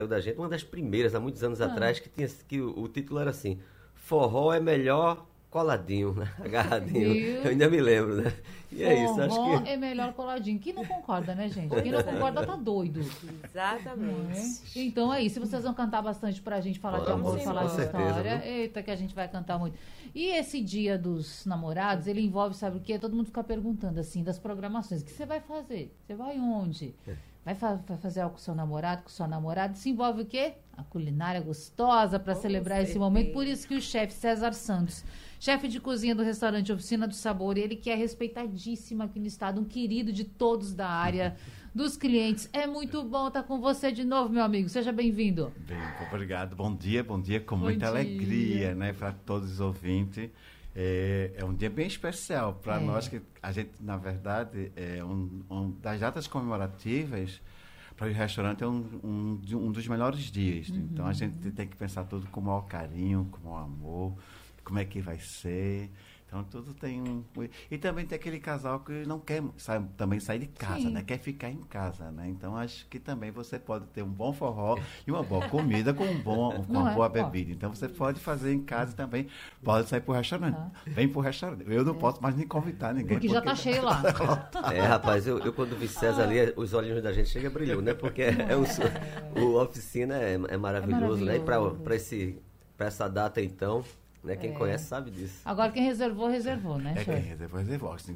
da gente, uma das primeiras, há muitos anos atrás, que o título era assim: Forró é melhor coladinho, né? Agarradinho. Viu? Eu ainda me lembro, né? E é isso, acho Forró que. é melhor coladinho. Quem não concorda, né, gente? Quem não concorda tá doido. Exatamente. Então é isso. Vocês vão cantar bastante pra gente falar de amor, Vamos, falar com de certeza, história. viu? Eita, que a gente vai cantar muito. E esse dia dos namorados, ele envolve, sabe o quê? Todo mundo fica perguntando, assim, das programações. O que você vai fazer? Você vai onde? Vai fazer algo com seu namorado, com sua namorada? Se envolve o quê? A culinária gostosa para celebrar esse momento. Por isso que o chefe César Santos, chefe de cozinha do restaurante Oficina do Sabor, ele que é respeitadíssimo aqui no estado, um querido de todos da área, dos clientes. É muito bom estar com você de novo, meu amigo. Seja bem-vindo. Bem, obrigado. Bom dia, com Bom muita dia. alegria, né, para todos os ouvintes. É um dia bem especial para nós, que a gente, na verdade, é um das datas comemorativas. Para o restaurante é um dos melhores dias. Então a gente tem que pensar tudo com o maior carinho, com o maior amor, como é que vai ser. Então tudo tem E também tem aquele casal que não quer também sair de casa, né? Quer ficar em casa, né? Então acho que também você pode ter um bom forró e uma boa comida com uma boa bebida. Então você pode fazer em casa também, pode sair para o restaurante. Vem para o restaurante. Eu não posso mais nem convidar ninguém. Porque já tá cheio lá. Rapaz, eu quando vi César ali, os olhinhos da gente chega a brilhar, né? Porque o Oficina é maravilhoso, né? E para essa data, então, né? Quem conhece sabe disso. Agora quem reservou, né, Quem chefe? reservou. Assim,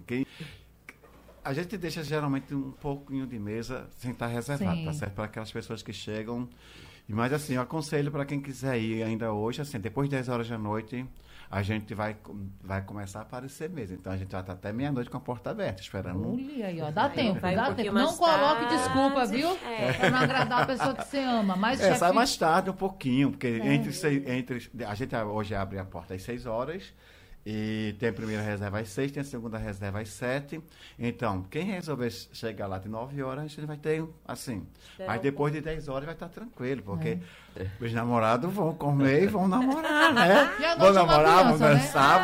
a gente deixa geralmente um pouquinho de mesa sem estar reservado, Sim. tá certo? Para aquelas pessoas que chegam. Mas assim, eu aconselho para quem quiser ir ainda hoje, assim, depois de 10 horas da noite, a gente vai começar a aparecer mesmo. Então a gente vai estar até meia-noite com a porta aberta, esperando. Olha aí, ó, dá tempo, vai um dá pouquinho tempo. Não mais coloque tarde. desculpa, viu? Pra não agradar a pessoa que você ama. Mas, chefe, Sai mais tarde um pouquinho, porque a gente hoje abre a porta às 6 horas. E tem a primeira reserva às 6, tem a segunda reserva às 7. Então, quem resolver chegar lá de 9 horas, a gente vai ter, assim. Mas depois de 10 horas vai estar tranquilo, porque os namorados vão comer e vão namorar, né? E a Vão noite é uma namorar, vão criança, né? dançar,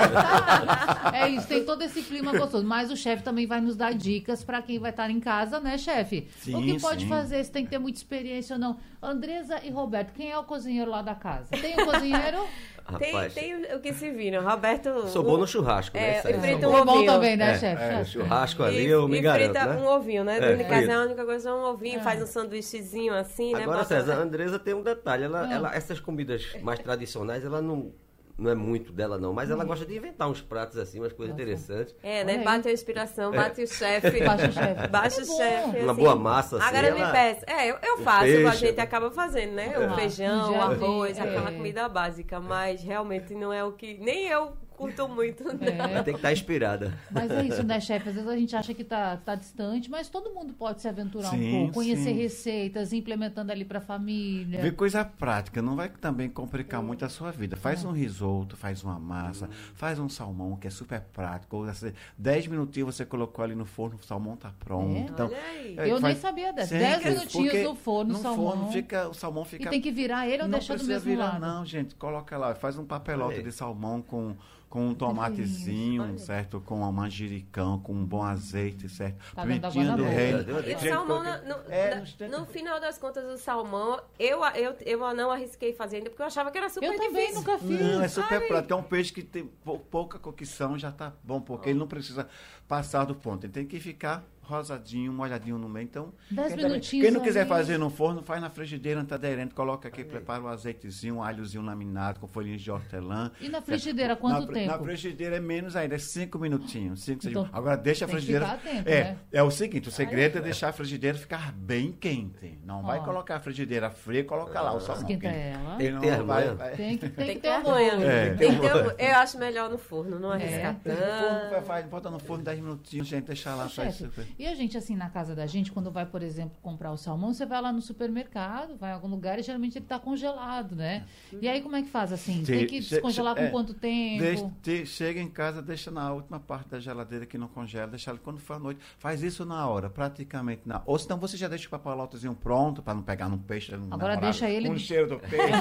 vão... É isso, tem todo esse clima gostoso. Mas o chefe também vai nos dar dicas pra quem vai estar em casa, né, chefe? Sim, O que pode sim. fazer, se tem que ter muita experiência ou não. Andresa e Roberto, quem é o cozinheiro lá da casa? Tem o cozinheiro? Rapaz, Tem o que se vira. Roberto. sou bom no churrasco, né? Isso aí. enfrenta É um bom ovinho. também, né, chefe? Churrasco ali, eu me garanto, frita né? um ovinho, né? Dentro de casa frito. é a única coisa, é um ovinho, faz um sanduíchezinho assim, né? Agora, bota- César, a Andresa tem um detalhe. Essas comidas mais tradicionais, ela não é muito dela, não. Mas ela gosta de inventar uns pratos assim, umas coisas interessantes. É, né? Olha aí. Bate a inspiração, bate o chefe. Baixa o chefe. Baixa É o bom. chefe. Uma assim. boa massa, assim, Agora me ela- peça. Eu faço, peixe, a gente acaba fazendo, né? O feijão, um o arroz, dia a dia, aquela comida básica. Mas realmente não é o que. Nem eu curto muito, né? Ela tem que estar inspirada. Mas é isso, né, chefe? Às vezes a gente acha que tá distante, mas todo mundo pode se aventurar um Sim, pouco, conhecer sim. receitas, implementando ali pra família. Ver coisa prática, não vai também complicar muito a sua vida. Faz um risoto, faz uma massa, faz um salmão, que é super prático. Ou, assim, 10 minutinhos você colocou ali no forno, o salmão tá pronto. É? Então, Olha aí. Eu nem sabia dessa. 10 minutinhos porque no forno, no salmão. o salmão fica... E tem que virar ele ou não deixar do precisa mesmo virar, lado? não, gente. Coloca lá, faz um papelote Olha aí. de salmão com um tomatezinho, certo? Com um manjericão, com um bom azeite, certo? Tá dando água Pimentinha na do boca. reino. Deu uma E o Gente, salmão, porque- no final das contas, o salmão, eu não arrisquei fazer ainda, porque eu achava que era super Eu também difícil. nunca fiz. Não, é super prático. É um peixe que tem pouca cocção, já tá bom, porque ele não precisa passar do ponto. Ele tem que ficar rosadinho, molhadinho no meio. Então, 10 quem minutinhos quem não quiser ali. fazer no forno, faz na frigideira antiaderente, coloca aqui, prepara um azeitezinho, um alhozinho laminado com folhinhas de hortelã. E na frigideira, quanto tempo? Na frigideira é menos ainda, é 5 minutinhos. 5, 6 Então, minutos. Agora deixa a tem que frigideira. ficar atento, é, né? é o seguinte, o segredo é deixar a frigideira ficar bem quente. Não vai Ó. colocar a frigideira fria e colocar lá o salmão. Esquenta quente. ela. Tem que ter as manhas. Tem que Tem que ter ter manha. amor. É. Tem que ter, eu acho melhor no forno, não arriscar No forno, tanto. bota no forno 10 minutinhos, gente, deixa lá. Ô, Faz chefe, isso. e a gente, assim, na casa da gente, quando vai, por exemplo, comprar o salmão, você vai lá no supermercado, vai em algum lugar e geralmente ele tá congelado, né? E aí, como é que faz, assim? Tem que descongelar com quanto tempo? Chega em casa, deixa na última parte da geladeira que não congela, deixa ali quando for à noite. Faz isso na hora, praticamente na hora. Ou senão você já deixa o papalotezinho pronto, para não pegar no peixe. No Agora namorado, deixa ele- com o cheiro do peixe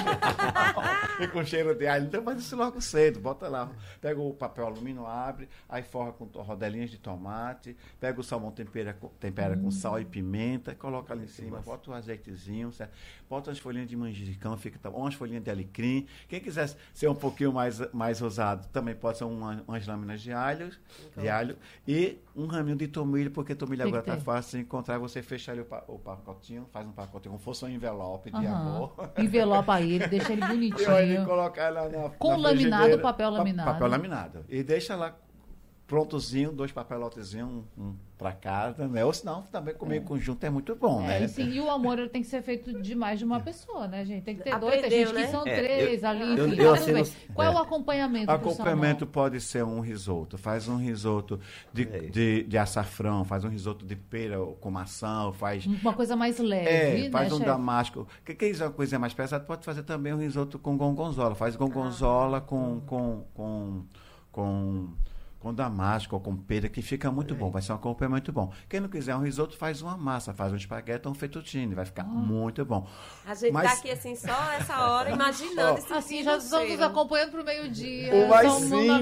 e com o cheiro de alho. Então faz isso logo cedo, bota lá. Pega o papel alumínio, abre, aí forra com rodelinhas de tomate, pega o salmão tempera com sal e pimenta, coloca ali em cima, bota um azeitezinho, certo? Bota umas folhinhas de manjericão, umas folhinhas de alecrim. Quem quiser ser um pouquinho mais ousado, também pode ser umas lâminas de alho e um raminho de tomilho, porque tomilho agora está fácil de encontrar. Você fecha ali o pacotinho, faz um pacotinho como se fosse um envelope de amor. Envelopa ele, deixa ele bonitinho. E aí colocar lá com laminado, papel laminado. Papel laminado. E deixa lá prontozinho, 2 papelotezinhos, um para cada, né? Ou senão, também comer conjunto é muito bom, né? E o amor ele tem que ser feito de mais de uma pessoa, né, gente? Tem que ter Aprendeu, 2, tem gente né? que são 3 ali, enfim, tudo bem. Qual é o acompanhamento? Acompanhamento pode ser um risoto. Faz um risoto de açafrão, faz um risoto de pera com maçã, faz... Uma coisa mais leve, né, faz um chefe? damasco. Quem quiser uma coisa mais pesada, pode fazer também um risoto com gorgonzola. Faz gorgonzola com damasco ou com pera, que fica muito bom. Vai ser um acompanhamento muito bom. Quem não quiser um risoto, faz uma massa, faz um espaguete ou um fettuccine. Vai ficar muito bom. A gente tá aqui assim, só essa hora, imaginando esse assim, já estamos nos acompanhando pro meio-dia. O mais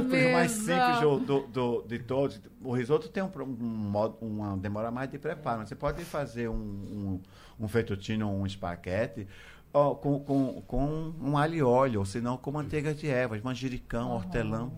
simples de todos. O risoto tem uma demora mais de preparo. Você pode fazer um fettuccine ou um espaguete com um alho e óleo, ou senão com manteiga de ervas, manjericão, hortelã,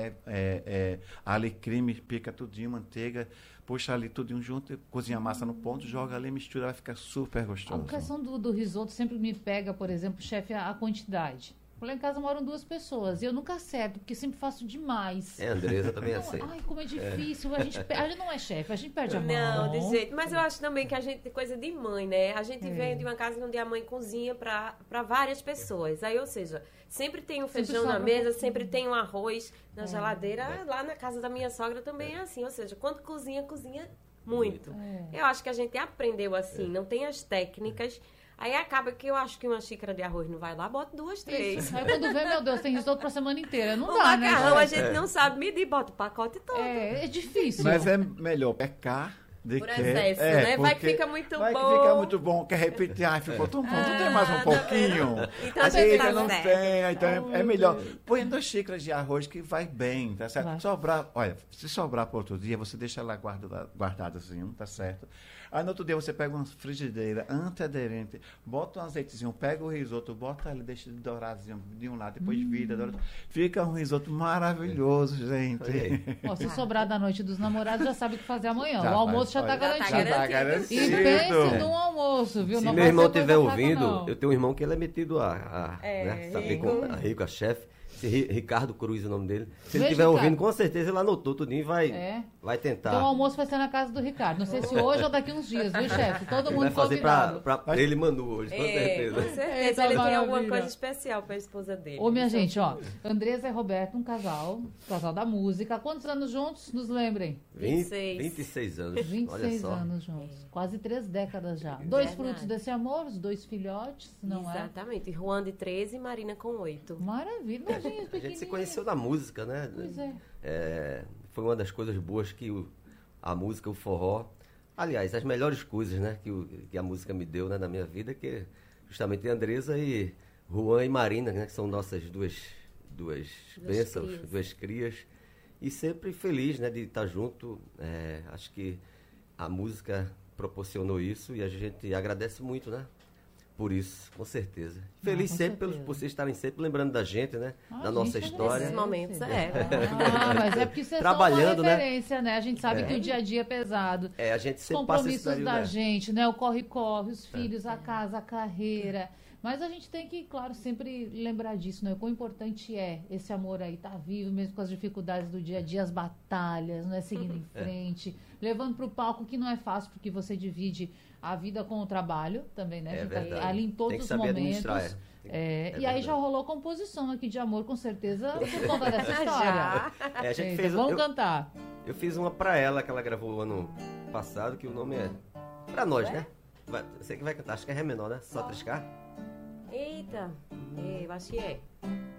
alecrim, pica tudinho, manteiga, puxa ali tudinho junto, cozinha a massa no ponto, joga ali, mistura, vai ficar super gostoso. A questão do risoto sempre me pega, por exemplo, chefe, a quantidade. Lá em casa moram 2 pessoas e eu nunca acerto, porque sempre faço demais. A Andresa também aceita. Ai, como é difícil. A gente não é chefe, a gente perde a mão. Não, de jeito. Mas eu acho também que a gente tem coisa de mãe, né? A gente vem de uma casa onde a mãe cozinha para várias pessoas. Aí, ou seja, sempre tem um feijão na mesa, sempre tem um arroz na geladeira. Lá na casa da minha sogra também é assim. Ou seja, quando cozinha muito. Eu acho que a gente aprendeu assim, não tem as técnicas. Aí acaba que eu acho que uma xícara de arroz não vai lá, bota 2, 3. Isso. Aí quando vê, meu Deus, tem risoto pra semana inteira. Não o dá, macarrão né? a gente não sabe medir, bota o pacote todo. É difícil. Mas é melhor pecar de por que... excesso, né? Vai que fica muito bom. Vai que fica muito bom, quer repetir, ficou tão bom, não tem mais um pouquinho. Então a gente tá não certo. tem, então é melhor. Põe 2 xícaras de arroz que vai bem, tá certo? Se sobrar para outro dia, você deixa lá guardado assim, tá certo? Aí no outro dia você pega uma frigideira antiaderente, bota um azeitezinho, pega o risoto, bota ali, deixa ele douradinho de um lado, depois vira, dourado. Fica um risoto maravilhoso, gente. Se sobrar da noite dos namorados, já sabe o que fazer amanhã. Já o almoço já tá garantido. Já tá garantido. E pense no almoço, viu? Se não meu irmão vai ser estiver coisa fraca, ouvindo, não. eu tenho um irmão que ele é metido né, saber rico, a chefe. Ricardo Cruz, o nome dele. Se ele estiver ouvindo, com certeza ele anotou tudinho e vai tentar. Então o almoço vai ser na casa do Ricardo. Não sei se hoje ou daqui uns dias, viu, chefe? Todo mundo vai fazer convidado. pra ele Manu hoje, com certeza. Com certeza. Eita, Ele tem maravilha. alguma coisa especial pra esposa dele. Ô, minha gente, Andresa e Roberto, um casal da música. Quantos anos juntos? Nos lembrem. 26 anos. 26 olha só. anos juntos. Quase 3 décadas já. 2 frutos desse amor, os 2 filhotes, não é? Exatamente. Juan de 13 e Marina com 8. Maravilha, imagina, A gente se conheceu na música, né? Pois é. Foi uma das coisas boas que a música, o forró... Aliás, as melhores coisas, né, que a música me deu, né, na minha vida, que justamente a Andresa e Juan e Marina, né, que são nossas duas bênçãos, 2 crias. E sempre feliz, né, de estar junto. Acho que a música proporcionou isso e a gente agradece muito, né? Por isso, com certeza. Feliz com sempre certeza. por vocês estarem sempre lembrando da gente, né? Da nossa história. Nesses momentos, mas é porque vocês Trabalhando, são uma referência, né? A gente sabe que o dia a dia é pesado. A gente Os sempre passa esse compromissos período, da né? gente, né? O corre-corre, os filhos, a casa, a carreira. Mas a gente tem que, claro, sempre lembrar disso, né? O quão importante é esse amor aí, tá vivo, mesmo com as dificuldades do dia a dia, as batalhas, né? Seguindo em frente, levando para o palco, que não é fácil, porque você divide a vida com o trabalho também, né? A gente tá ali em todos Tem que os saber momentos. administrar, E aí já rolou composição aqui de amor, com certeza, por conta dessa história. A gente Eita, fez, vamos cantar. eu fiz uma pra ela, que ela gravou ano passado, que o nome é Pra Nós, né? Você que vai cantar, acho que é Ré menor, né? Só triscar. Eita, eu acho que é.